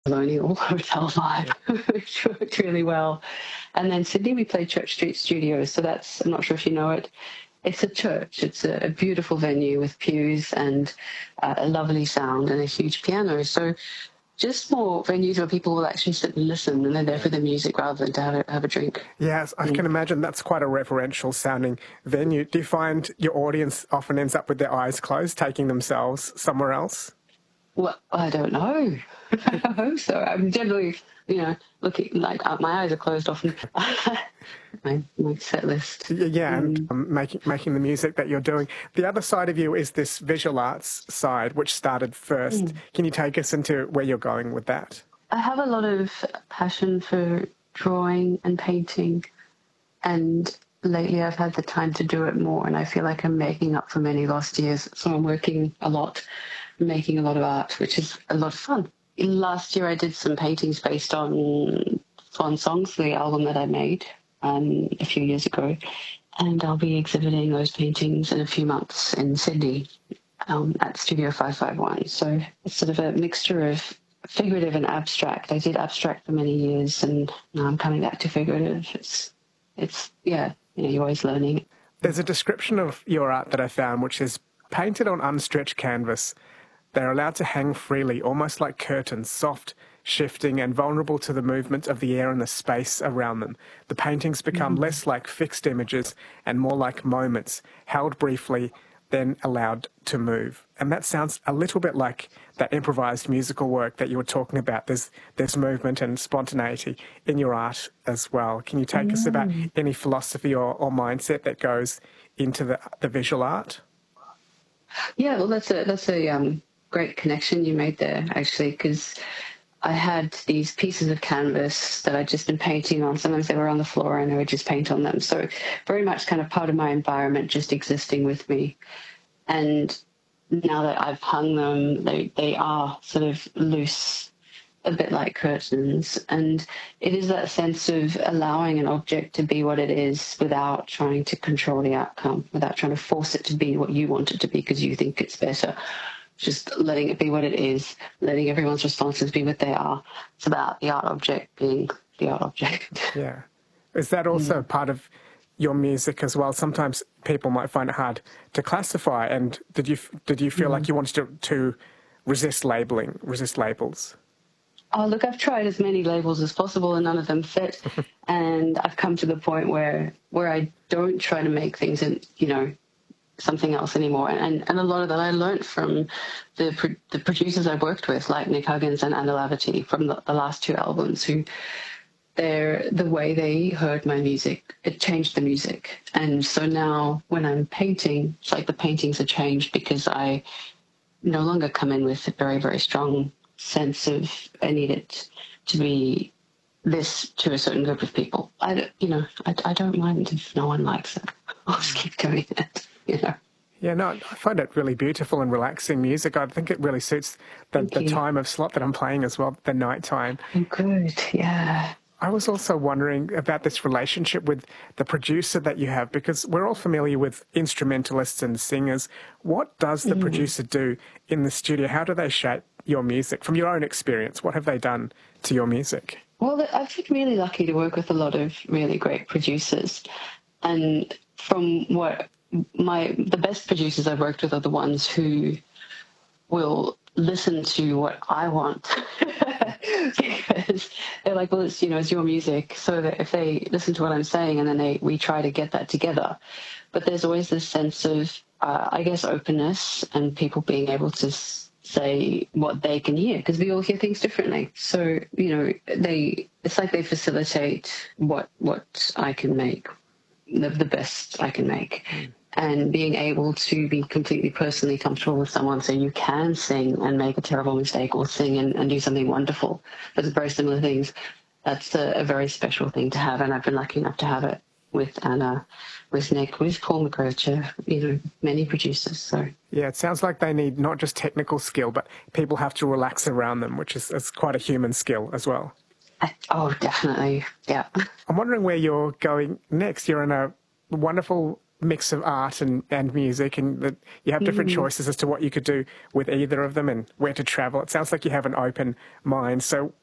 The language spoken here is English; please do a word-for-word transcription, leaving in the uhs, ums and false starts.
Colonial Hotel vibe, which worked really well. And then Sydney, we played Church Street Studios. So that's, I'm not sure if you know it, it's a church. It's a, a beautiful venue with pews and uh, a lovely sound and a huge piano. So just more venues where people will actually sit and listen, and they're there for the music rather than to have a, have a drink. Yes, I can imagine that's quite a reverential sounding venue. Do you find your audience often ends up with their eyes closed, taking themselves somewhere else? Well, I don't know. I hope so. I'm generally, you know, looking like uh, my eyes are closed often. my, my set list. Yeah, and Mm. um, making making the music that you're doing. The other side of you is this visual arts side, which started first. Mm. Can you take us into where you're going with that? I have a lot of passion for drawing and painting, and lately I've had the time to do it more, and I feel like I'm making up for many lost years. So I'm working a lot, making a lot of art, which is a lot of fun. Last year I did some paintings based on Swan Songs, the album that I made um, a few years ago, and I'll be exhibiting those paintings in a few months in Sydney um, at Studio five five one. So it's sort of a mixture of figurative and abstract. I did abstract for many years, and now I'm coming back to figurative. It's, it's yeah, you know, you're always learning. There's a description of your art that I found, which is painted on unstretched canvas. They're allowed to hang freely, almost like curtains, soft, shifting, and vulnerable to the movement of the air and the space around them. The paintings become Mm-hmm. less like fixed images and more like moments, held briefly, then allowed to move. And that sounds a little bit like that improvised musical work that you were talking about. There's there's movement and spontaneity in your art as well. Can you take Mm. us about any philosophy or, or mindset that goes into the, the visual art? Yeah, well, that's a that's a um, great connection you made there, actually, because I had these pieces of canvas that I'd just been painting on. Sometimes they were on the floor and I would just paint on them. So very much kind of part of my environment just existing with me. And now that I've hung them, they, they are sort of loose, a bit like curtains. And it is that sense of allowing an object to be what it is without trying to control the outcome, without trying to force it to be what you want it to be because you think it's better. Just letting it be what it is, letting everyone's responses be what they are. It's about the art object being the art object. Yeah. Is that also Mm. part of your music as well? Sometimes people might find it hard to classify. And did you did you feel Mm. like you wanted to, to resist labeling, resist labels? Oh, look, I've tried as many labels as possible and none of them fit. And I've come to the point where where I don't try to make things, in, you know, something else anymore. And and a lot of that I learned from the pro- the producers I've worked with, like Nick Huggins and Anna Laverty from the, the last two albums, who they're the way they heard my music, it changed the music. And so now when I'm painting, it's like the paintings have changed because I no longer come in with a very, very strong sense of I need it to be this to a certain group of people. I don't, you know, I, I don't mind if no one likes it. I'll just keep doing it, you know. Yeah, no, I find it really beautiful and relaxing music. I think it really suits the, Thank the you. time of slot that I'm playing as well, the night time. Oh, good, yeah. I was also wondering about this relationship with the producer that you have, because we're all familiar with instrumentalists and singers. What does the Mm. producer do in the studio? How do they shape your music? From your own experience, what have they done to your music? Well, I've been really lucky to work with a lot of really great producers. And from what my the best producers I've worked with are the ones who will listen to what I want. Because they're like, well, it's, you know, it's your music. So that if they listen to what I'm saying and then they we try to get that together. But there's always this sense of, uh, I guess, openness and people being able to s- say what they can hear, because we all hear things differently. So, you know, they it's like they facilitate what what I can make, the, the best I can make. And being able to be completely personally comfortable with someone so you can sing and make a terrible mistake or sing and, and do something wonderful. Those are very similar things. That's a, a very special thing to have, and I've been lucky enough to have it with Anna, with Nick, with Paul McGrocher, you know, many producers. So Yeah, it sounds like they need not just technical skill, but people have to relax around them, which is, is quite a human skill as well. I, oh, definitely, yeah. I'm wondering where you're going next. You're in a wonderful mix of art and, and music, and that you have different Mm-hmm. choices as to what you could do with either of them and where to travel. It sounds like you have an open mind. So